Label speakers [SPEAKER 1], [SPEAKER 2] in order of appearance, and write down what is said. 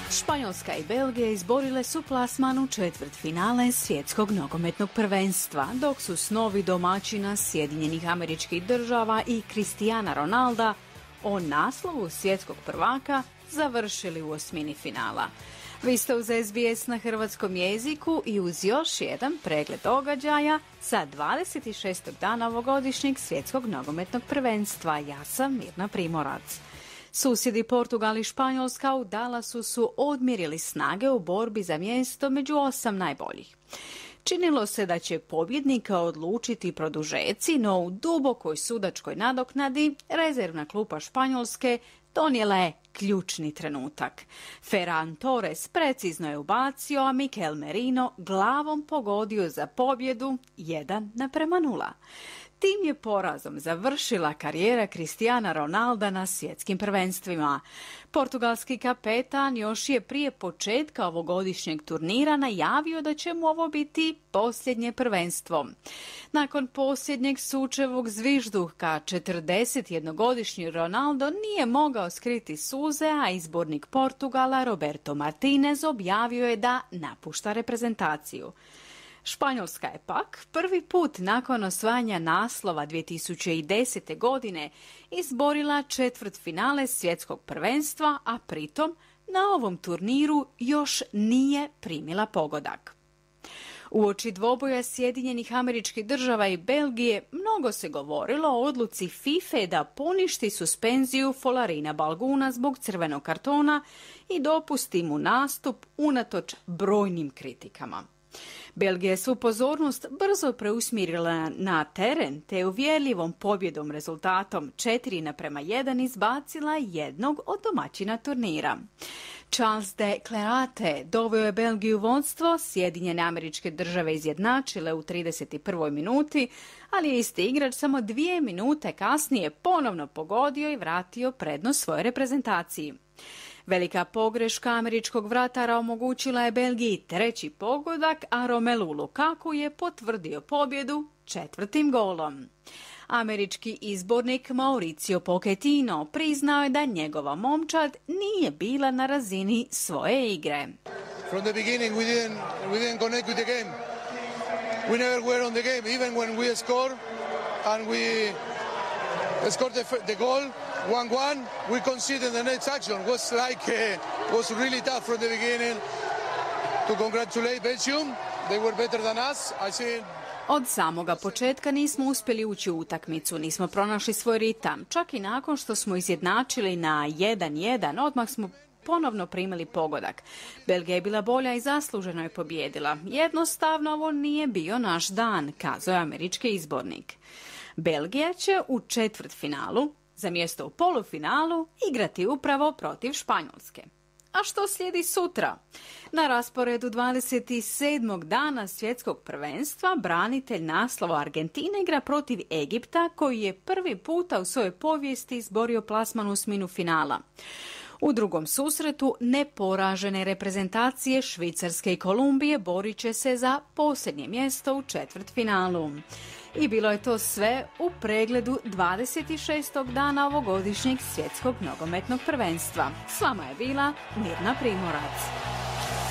[SPEAKER 1] Španjolska i Belgija izborile su plasman u četvrtfinale svjetskog nogometnog prvenstva, dok su snovi domaćina Sjedinjenih Američkih Država i Cristiana Ronalda o naslovu svjetskog prvaka završili u osmini finala. Vi ste uz SBS na hrvatskom jeziku i uz još jedan pregled događaja sa 26. dana ovogodišnjeg svjetskog nogometnog prvenstva. Ja sam Mirna Primorac. Susjedi Portugal i Španjolska u Dallasu su odmjerili snage u borbi za mjesto među 8 najboljih. Činilo se da će pobjednika odlučiti produžeci, no u dubokoj sudačkoj nadoknadi rezervna klupa Španjolske donijela je ključni trenutak. Ferran Torres precizno je ubacio, a Mikel Merino glavom pogodio za pobjedu 1:0. Tim je porazom završila karijera Cristiana Ronalda na svjetskim prvenstvima. Portugalski kapetan još je prije početka ovogodišnjeg turnira najavio da će mu ovo biti posljednje prvenstvo. Nakon posljednjeg sučevog zvižduka, 41-godišnji Ronaldo nije mogao skriti suze, a izbornik Portugala Roberto Martinez objavio je da napušta reprezentaciju. Španjolska je pak prvi put nakon osvajanja naslova 2010. godine izborila četvrtfinale svjetskog prvenstva, a pritom na ovom turniru još nije primila pogodak. Uoči dvoboja Sjedinjenih Američkih Država i Belgije mnogo se govorilo o odluci FIFA da poništi suspenziju Folarina Balguna zbog crvenog kartona i dopusti mu nastup unatoč brojnim kritikama. Belgija je svu pozornost brzo preusmjerila na teren te uvjerljivom pobjedom rezultatom 4:1 izbacila jednog od domaćina turnira. Charles de Clerate doveo je Belgiju u vodstvo, Sjedinjene Američke Države izjednačile u 31. minuti, ali je isti igrač samo 2 minute kasnije ponovno pogodio i vratio prednost svojoj reprezentaciji. Velika pogreška američkog vratara omogućila je Belgiji treći pogodak, a Romelu Lukaku je potvrdio pobjedu 4. golom. Američki izbornik Mauricio Pochettino priznao je da njegova momčad nije bila na razini svoje igre.
[SPEAKER 2] From the beginning we didn't connect with the game. We never were on the game, even when we score and we scored the goal 1-1, we conceded the next action. Was really tough from the beginning. To congratulate Belgium, they were better than us.
[SPEAKER 1] Od samoga početka nismo uspjeli ući u utakmicu, nismo pronašli svoj ritam. Čak i nakon što smo izjednačili na 1:1, odmah smo ponovno primili pogodak. Belgija je bila bolja i zasluženo je pobijedila. Jednostavno ovo nije bio naš dan, kazao je američki izbornik. Belgija će u četvrtfinalu za mjesto u polufinalu igrati upravo protiv Španjolske. A što slijedi sutra? Na rasporedu 27. dana svjetskog prvenstva branitelj naslova Argentine igra protiv Egipta, koji je prvi puta u svojoj povijesti izborio plasman u osminu finala. U drugom susretu neporažene reprezentacije Švicarske i Kolumbije borit će se za posljednje mjesto u četvrtfinalu. I bilo je to sve u pregledu 26. dana ovogodišnjeg svjetskog nogometnog prvenstva. S vama je bila Mirna Primorac.